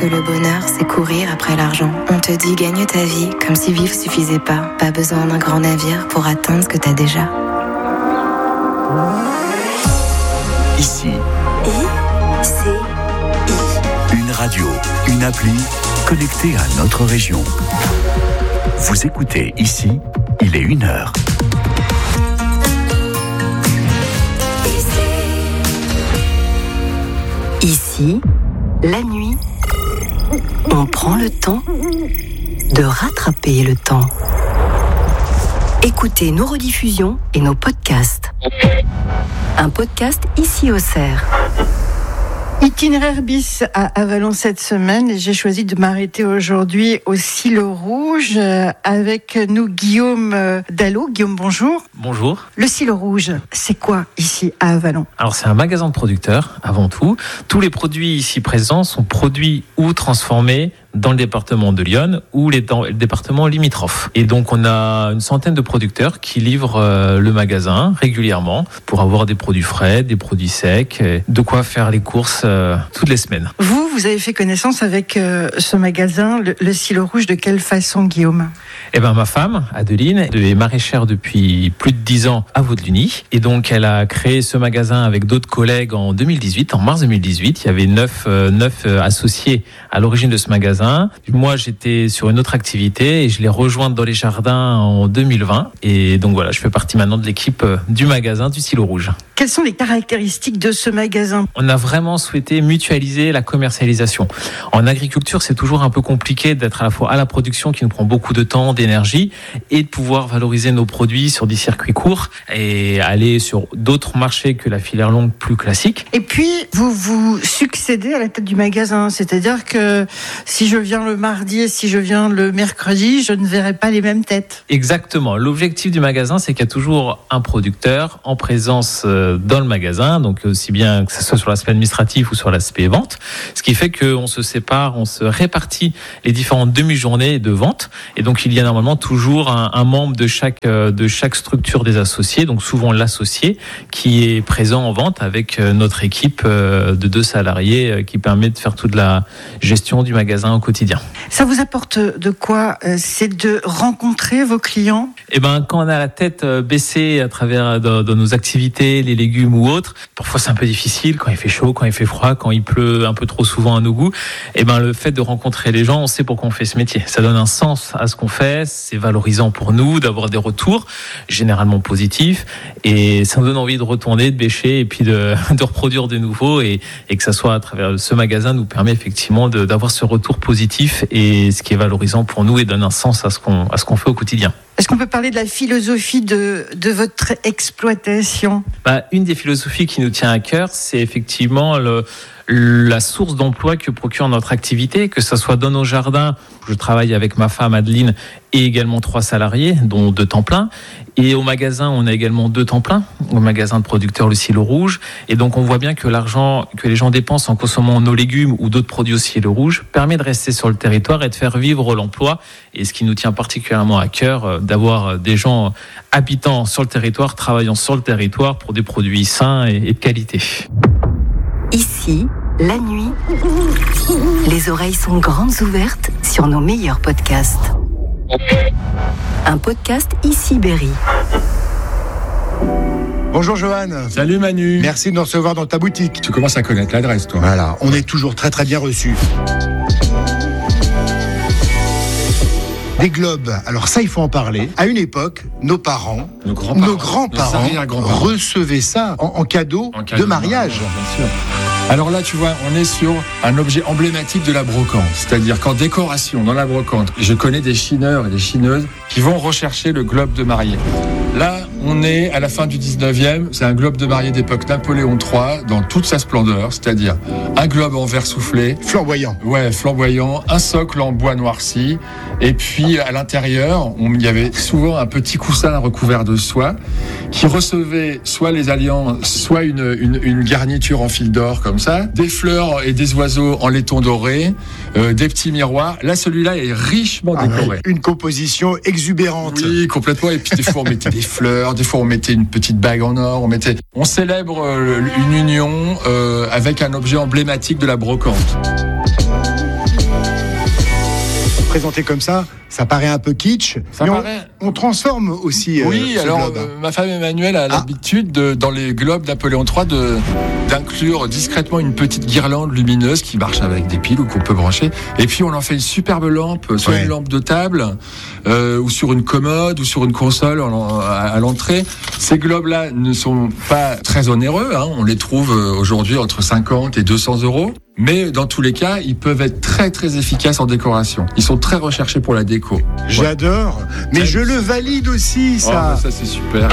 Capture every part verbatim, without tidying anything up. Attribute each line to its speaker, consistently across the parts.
Speaker 1: le bonheur, c'est courir après l'argent. On te dit gagne ta vie, comme si vivre suffisait pas. Pas besoin d'un grand navire pour atteindre ce que t'as déjà.
Speaker 2: Ici.
Speaker 1: I, C, I.
Speaker 2: Une radio, une appli, connectée à notre région. Vous écoutez Ici, il est une heure.
Speaker 3: Ici, la nuit, on prend le temps de rattraper le temps. Écoutez nos rediffusions et nos podcasts. Un podcast Ici au Cerf.
Speaker 4: Itinéraire bis à Avallon cette semaine et j'ai choisi de m'arrêter aujourd'hui au Silo Rouge avec nous Guillaume Dallot. Guillaume, bonjour.
Speaker 5: Bonjour.
Speaker 4: Le Silo Rouge, c'est quoi ici à Avallon ?
Speaker 5: Alors c'est un magasin de producteurs avant tout. Tous les produits ici présents sont produits ou transformés dans le département de Lyon ou les dans le département limitrophe. Et donc on a une centaine de producteurs qui livrent euh, le magasin régulièrement pour avoir des produits frais, des produits secs, de quoi faire les courses euh, toutes les semaines.
Speaker 4: Vous, vous avez fait connaissance avec euh, ce magasin, le, le Silo Rouge, de quelle façon, Guillaume ?
Speaker 5: Eh ben ma femme, Adeline, est maraîchère depuis plus de dix ans à Vaudeluny. Et donc elle a créé ce magasin avec d'autres collègues en deux mille dix-huit, en mars deux mille dix-huit. Il y avait neuf, euh, neuf associés à l'origine de ce magasin. Moi, j'étais sur une autre activité et je l'ai rejointe dans les jardins en deux mille vingt. Et donc voilà, je fais partie maintenant de l'équipe du magasin du Silo Rouge.
Speaker 4: Quelles sont les caractéristiques de ce magasin ?
Speaker 5: On a vraiment souhaité mutualiser la commercialisation. En agriculture, c'est toujours un peu compliqué d'être à la fois à la production qui nous prend beaucoup de temps, d'énergie, et de pouvoir valoriser nos produits sur des circuits courts et aller sur d'autres marchés que la filière longue plus classique.
Speaker 4: Et puis, vous vous succédez à la tête du magasin, c'est-à-dire que si je viens le mardi et si je viens le mercredi, je ne verrai pas les mêmes têtes.
Speaker 5: Exactement. L'objectif du magasin, c'est qu'il y a toujours un producteur en présence dans le magasin, donc aussi bien que ce soit sur l'aspect administratif ou sur l'aspect vente, ce qui fait qu'on se sépare, on se répartit les différentes demi-journées de vente, et donc il y a normalement toujours un, un membre de chaque, de chaque structure des associés, donc souvent l'associé, qui est présent en vente avec notre équipe de deux salariés qui permet de faire toute la gestion du magasin au quotidien.
Speaker 4: Ça vous apporte de quoi ? C'est de rencontrer vos clients ?
Speaker 5: Eh ben, quand on a la tête baissée à travers de, de nos activités, les légumes ou autres, parfois c'est un peu difficile quand il fait chaud, quand il fait froid, quand il pleut un peu trop souvent à nos goûts. Eh ben, le fait de rencontrer les gens, on sait pourquoi on fait ce métier. Ça donne un sens à ce qu'on fait, c'est valorisant pour nous d'avoir des retours, généralement positifs, et ça nous donne envie de retourner, de bêcher et puis de, de reproduire de nouveau, et, et que ça soit à travers ce magasin nous permet effectivement de, d'avoir ce retour positif, et ce qui est valorisant pour nous et donne un sens à ce qu'on, à ce qu'on fait au quotidien.
Speaker 4: Est-ce qu'on peut parler de la philosophie de, de votre exploitation ?
Speaker 5: Bah, une des philosophies qui nous tient à cœur, c'est effectivement le, la source d'emploi que procure notre activité, que ce soit dans nos jardins. Je travaille avec ma femme Adeline et également trois salariés, dont deux temps plein. Et au magasin, on a également deux temps plein, au magasin de producteurs Le Silo Rouge. Et donc, on voit bien que l'argent que les gens dépensent en consommant nos légumes ou d'autres produits au Silo Rouge permet de rester sur le territoire et de faire vivre l'emploi. Et ce qui nous tient particulièrement à cœur, d'avoir des gens habitant sur le territoire, travaillant sur le territoire pour des produits sains et de qualité.
Speaker 3: Ici, la nuit, les oreilles sont grandes ouvertes sur nos meilleurs podcasts. Un podcast Ici Berry.
Speaker 6: Bonjour Johan.
Speaker 7: Salut Manu.
Speaker 6: Merci de nous recevoir dans ta boutique.
Speaker 7: Tu commences à connaître l'adresse, toi.
Speaker 6: Voilà, on est toujours très très bien reçus. Des globes, alors ça il faut en parler. À une époque, nos parents,
Speaker 7: nos grands-parents,
Speaker 6: nos grands-parents,
Speaker 7: nos arrière-grands-parents
Speaker 6: recevaient ça en, en, cadeau,
Speaker 7: en cadeau
Speaker 6: de mariage.
Speaker 7: De mariage, bien sûr. Alors là, tu vois, on est sur un objet emblématique de la brocante. C'est-à-dire qu'en décoration, dans la brocante, je connais des chineurs et des chineuses qui vont rechercher le globe de mariée. Là, on est à la fin du dix-neuvième. C'est un globe de mariée d'époque Napoléon trois dans toute sa splendeur. C'est-à-dire un globe en verre soufflé.
Speaker 6: Flamboyant.
Speaker 7: Ouais, flamboyant. Un socle en bois noirci. Et puis, à l'intérieur, il y avait souvent un petit coussin recouvert de soie qui recevait soit les alliances, soit une, une, une garniture en fil d'or comme ça, des fleurs et des oiseaux en laiton doré, euh, des petits miroirs. Là, celui-là est richement
Speaker 6: ah
Speaker 7: décoré.
Speaker 6: Ouais, une composition exubérante.
Speaker 7: Oui, complètement. Et puis des fois, on mettait des fleurs, des fois, on mettait une petite bague en or. On mettait. On célèbre euh, une union euh, avec un objet emblématique de la brocante.
Speaker 6: présenté comme ça, ça paraît un peu kitsch.
Speaker 7: Ça
Speaker 6: mais
Speaker 7: paraît...
Speaker 6: on, on transforme aussi.
Speaker 7: Oui,
Speaker 6: euh, ce
Speaker 7: alors
Speaker 6: globe.
Speaker 7: euh, ma femme Emmanuelle a
Speaker 6: Ah.
Speaker 7: l'habitude, de, dans les globes Napoléon trois, de, d'inclure discrètement une petite guirlande lumineuse qui marche avec des piles ou qu'on peut brancher. Et puis on en fait une superbe lampe, soit
Speaker 6: Ouais.
Speaker 7: une lampe de table, euh, ou sur une commode, ou sur une console en- à, à l'entrée. Ces globes-là ne sont pas très onéreux, hein. On les trouve euh, aujourd'hui entre cinquante et deux cents euros. Mais dans tous les cas, ils peuvent être très très efficaces en décoration. Ils sont très recherchés pour la déco.
Speaker 6: J'adore, mais
Speaker 7: Ouais.
Speaker 6: je le valide aussi,
Speaker 7: Oh,
Speaker 6: ça.
Speaker 7: bah, ça c'est super.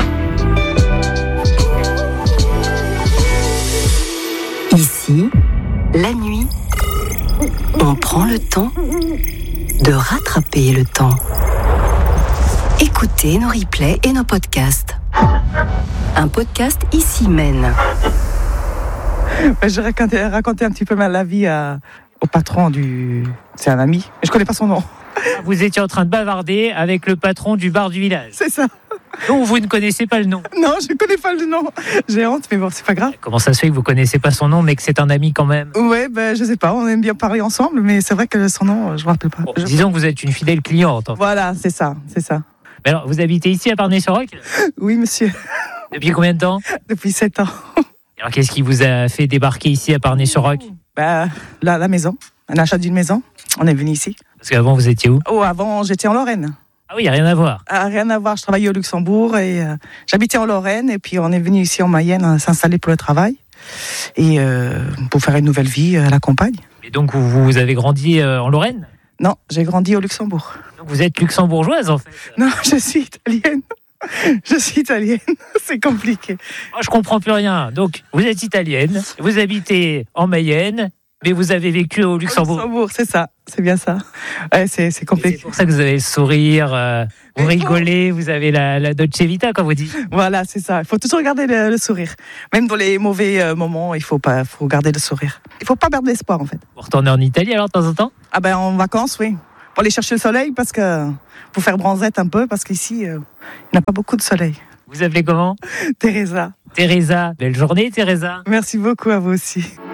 Speaker 3: Ici, la nuit, on prend le temps de rattraper le temps. Écoutez nos replays et nos podcasts. Un podcast Ici mène.
Speaker 8: Je racontais, racontais un petit peu ma vie à, au patron du... C'est un ami, mais je connais pas son nom.
Speaker 9: Vous étiez en train de bavarder avec le patron du bar du village,
Speaker 8: C'est ça.
Speaker 9: dont vous ne connaissez pas le nom.
Speaker 8: Non, je connais pas le nom. J'ai honte, mais bon, c'est pas grave.
Speaker 9: Comment ça se fait que vous connaissez pas son nom, mais que c'est un ami quand même?
Speaker 8: Ouais, ben, je sais pas, on aime bien parler ensemble, mais c'est vrai que son nom, je me rappelle pas.
Speaker 9: Bon,
Speaker 8: Je-
Speaker 9: disons que vous êtes une fidèle cliente. enfin.
Speaker 8: Voilà, c'est ça, c'est ça.
Speaker 9: Mais alors, vous habitez ici à Parnay-sur-Roc
Speaker 8: Oui, monsieur,
Speaker 9: depuis combien de temps?
Speaker 8: depuis sept ans.
Speaker 9: Alors, qu'est-ce qui vous a fait débarquer ici à Parnay-sur-Roc?
Speaker 8: Ben, là, la maison, un achat d'une maison, on est venu ici.
Speaker 9: Parce qu'avant, vous étiez où?
Speaker 8: Oh, avant, j'étais en Lorraine.
Speaker 9: Ah oui, il n'y a rien à voir.
Speaker 8: Ah, rien à voir, je travaillais au Luxembourg et euh, j'habitais en Lorraine et puis on est venu ici en Mayenne euh, s'installer pour le travail et euh, pour faire une nouvelle vie à la campagne.
Speaker 9: Et donc, vous, vous avez grandi euh, en Lorraine?
Speaker 8: Non, j'ai grandi au Luxembourg.
Speaker 9: Donc, vous êtes luxembourgeoise, en fait.
Speaker 8: Non, je suis italienne. Je suis italienne. C'est compliqué.
Speaker 9: Moi, je comprends plus rien. Donc, vous êtes italienne, vous habitez en Mayenne, mais vous avez vécu au Luxembourg.
Speaker 8: Luxembourg, c'est ça. C'est bien ça. Ouais, c'est, c'est
Speaker 9: Et C'est
Speaker 8: compliqué.
Speaker 9: pour ça que vous avez le sourire, euh, vous
Speaker 8: Mais
Speaker 9: rigolez, vous avez la, la Dolce Vita, comme vous dites.
Speaker 8: Voilà, c'est ça. Il faut toujours garder le, le sourire. Même dans les mauvais euh, moments, il faut pas, faut garder le sourire. Il faut pas perdre l'espoir, en fait.
Speaker 9: Vous retournez en Italie alors de temps en temps?
Speaker 8: Ah ben, en vacances, oui. Pour aller chercher le soleil, parce que pour faire bronzette un peu, parce qu'ici, euh, il n'y a pas beaucoup de soleil.
Speaker 9: Vous appelez comment?
Speaker 8: Teresa,
Speaker 9: Teresa. Belle journée, Teresa.
Speaker 8: merci beaucoup à vous aussi.